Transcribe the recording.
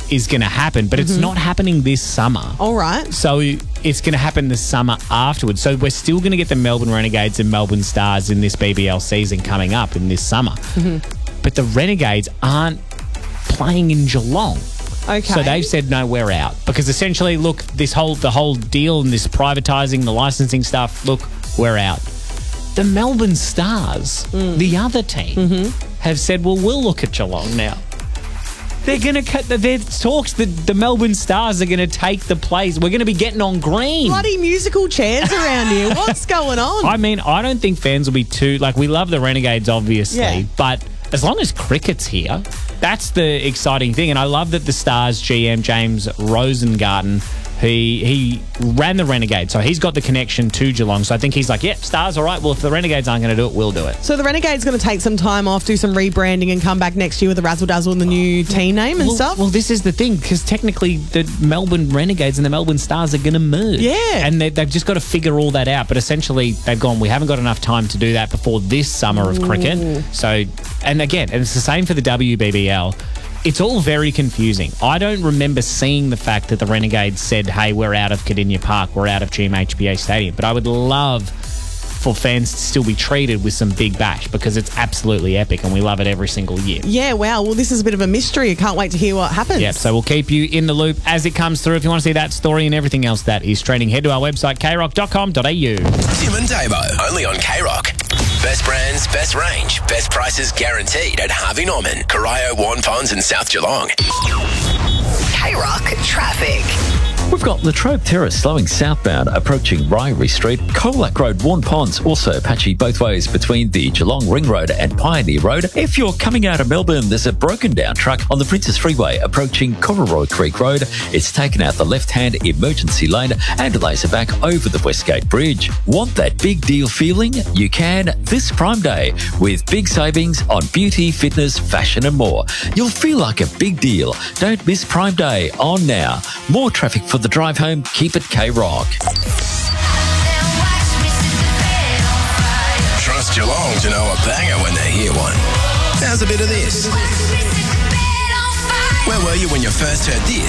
is going to happen, but it's not happening this summer. All right. So it's going to happen the summer afterwards. So we're still going to get the Melbourne Renegades and Melbourne Stars in this BBL season coming up in this summer. But the Renegades aren't playing in Geelong. Okay. So they've said, no, we're out. Because essentially, look, the whole deal and this privatising, the licensing stuff, look, we're out. The Melbourne Stars, the other team, have said, well, we'll look at Geelong now. They're going to cut their talks. The Melbourne Stars are going to take the place. We're going to be getting on green. Bloody musical chairs around here. What's going on? I mean, I don't think fans will be too... Like, we love the Renegades, obviously, but as long as cricket's here, that's the exciting thing. And I love that the Stars GM, James Rosengarten, he ran the Renegades, so he's got the connection to Geelong. So I think he's like, yep, Stars, all right. Well, if the Renegades aren't going to do it, we'll do it. So the Renegades going to take some time off, do some rebranding, and come back next year with the Razzle Dazzle and the new team name and stuff? Well, this is the thing, because technically the Melbourne Renegades and the Melbourne Stars are going to merge. Yeah. And they've just got to figure all that out. But essentially, they've gone, we haven't got enough time to do that before this summer of cricket. So, and again, and it's the same for the WBBL. It's all very confusing. I don't remember seeing the fact that the Renegades said, hey, we're out of Cardinia Park, we're out of GMHBA Stadium. But I would love for fans to still be treated with some big bash, because it's absolutely epic and we love it every single year. Yeah, wow. Well, this is a bit of a mystery. I can't wait to hear what happens. Yep, so we'll keep you in the loop as it comes through. If you want to see that story and everything else that is trending, head to our website, krock.com.au. Tim and Davo, only on K-Rock. Best brands, best range, best prices guaranteed at Harvey Norman, Corio, Warren Ponds and South Geelong. K-Rock traffic. We've got Latrobe Terrace slowing southbound, approaching Ryrie Street. Colac Road, Warren Ponds, also patchy both ways between the Geelong Ring Road and Pioneer Road. If you're coming out of Melbourne, there's a broken down truck on the Princess Freeway approaching Coraroy Creek Road. It's taken out the left-hand emergency lane and laser back over the Westgate Bridge. Want that big deal feeling? You can this Prime Day with big savings on beauty, fitness, fashion and more. You'll feel like a big deal. Don't miss Prime Day on now. More traffic for the drive home. Keep it K-Rock. Trust Geelong to know a banger when they hear one. How's a bit of this? Where were you when you first heard this?